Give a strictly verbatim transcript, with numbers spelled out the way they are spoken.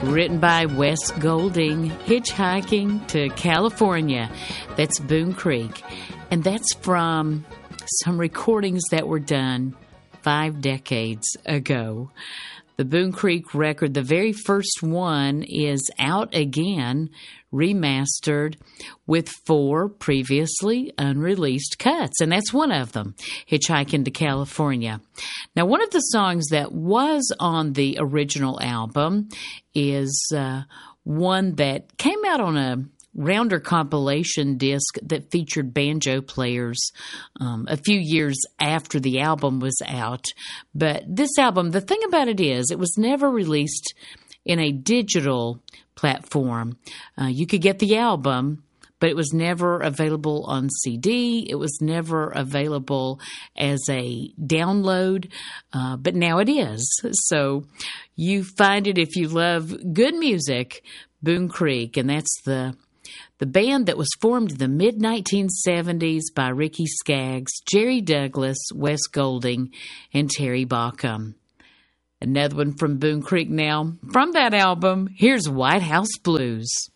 written by Wes Golding, Hitchhiking to California. That's Boone Creek. And that's from some recordings that were done five decades ago. The Boone Creek record, the very first one, is out again, remastered with four previously unreleased cuts, and that's one of them, Hitchhiking to California. Now, one of the songs that was on the original album is uh, one that came out on a Rounder compilation disc that featured banjo players um, a few years after the album was out. But this album, the thing about it is, it was never released in a digital platform. Uh, you could get the album, but it was never available on C D. It was never available as a download, uh, but now it is. So you find it if you love good music, Boone Creek, and that's the The band that was formed in the mid nineteen seventies by Ricky Skaggs, Jerry Douglas, Wes Golding, and Terry Baucom. Another one from Boone Creek now. From that album, here's White House Blues.